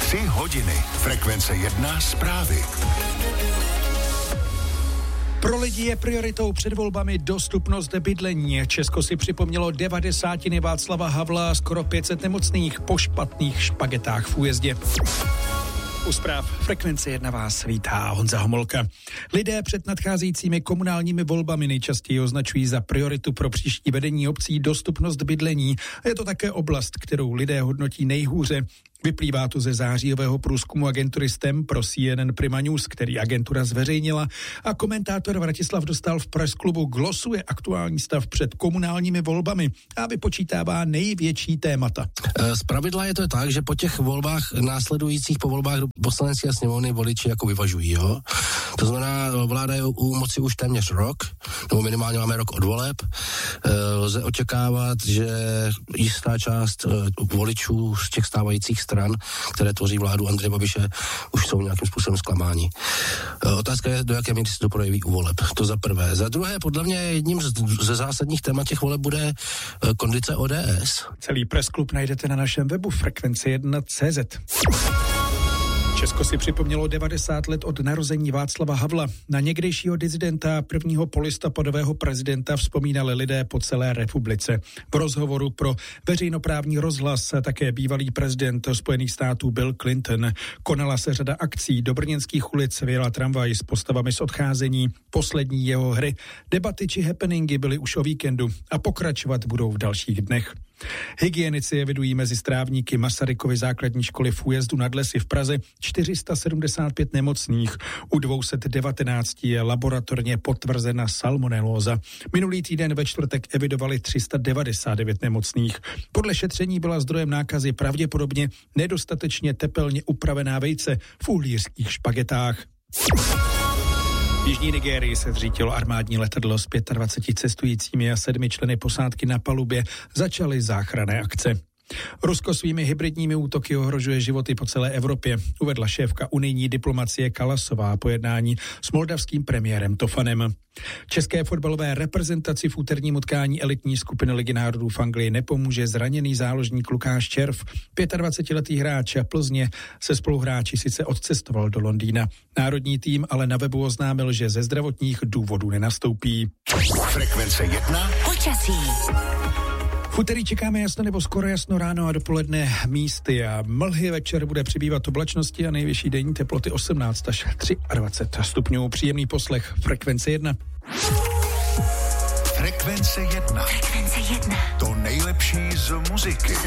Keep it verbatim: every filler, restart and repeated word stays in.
Tři hodiny. Frekvence jedna zprávy. Pro lidi je prioritou před volbami dostupnost bydlení. Česko si připomnělo devadesátiny Václava Havla, skoro pět set nemocných po špatných špagetách v újezdě. U zpráv Frekvence jedna vás vítá Honza Homolka. Lidé před nadcházejícími komunálními volbami nejčastěji označují za prioritu pro příští vedení obcí dostupnost bydlení. A je to také oblast, kterou lidé hodnotí nejhůře. Vyplývá to ze zářijového průzkumu agentury S T E M pro C N N Prima News, který agentura zveřejnila, a komentátor Vratislav Dostál v Press Klubu glosuje aktuální stav před komunálními volbami a vypočítává největší témata. Zpravidla je to tak, že po těch volbách následujících po volbách do poslanecké sněmovny voliči jako vyvažují, jo. To znamená, vláda je u moci už téměř rok, nebo minimálně máme rok od voleb. Lze očekávat, že jistá část voličů z těch stávajících stran, které tvoří vládu Andreje Babiše, už jsou nějakým způsobem zklamáni. Otázka je, do jaké míry se to projeví u voleb. To za prvé. Za druhé, podle mě jedním ze zásadních témat těch voleb bude kondice O D S. Celý Press Klub najdete na našem webu frekvence jedna tečka cé zet. Česko si připomnělo devadesát let od narození Václava Havla. Na někdejšího disidenta, prvního polistopadového prezidenta vzpomínali lidé po celé republice. V rozhovoru pro veřejnoprávní rozhlas také bývalý prezident Spojených států Bill Clinton. Konala se řada akcí, do brněnských ulic vyjela tramvaj s postavami z Odcházení, poslední jeho hry. Debaty či happeningy byly už o víkendu a pokračovat budou v dalších dnech. Hygienici evidují mezi strávníky Masarykovy základní školy v Újezdu nad Lesy v Praze čtyři sta sedmdesát pět nemocných. U dvě stě devatenáct je laboratorně potvrzena salmonelóza. Minulý týden ve čtvrtek evidovali tři sta devadesát devět nemocných. Podle šetření byla zdrojem nákazy pravděpodobně nedostatečně tepelně upravená vejce v uhlířských špagetách. V jižní Nigérii se zřítilo armádní letadlo s dvaceti pěti cestujícími a sedmi členy posádky na palubě. Začaly záchranné akce. Rusko svými hybridními útoky ohrožuje životy po celé Evropě, uvedla šéfka unijní diplomacie Kalasová po jednání s moldavským premiérem Tofanem. České fotbalové reprezentaci v úterním utkání elitní skupiny Ligy národů v Anglii nepomůže zraněný záložník Lukáš Červ. dvacetiletý hráč Plzně se spoluhráči sice odcestoval do Londýna. Národní tým ale na webu oznámil, že ze zdravotních důvodů nenastoupí. Frekvence jedna. Počasí. V úterý čekáme jasno nebo skoro jasno ráno a dopoledne místy a mlhy. Večer bude přibývat oblačnosti a nejvyšší denní teploty osmnáct až dvacet tři stupňů. Příjemný poslech. Frekvence jedna. Frekvence jedna. Frekvence jedna. To nejlepší z muziky.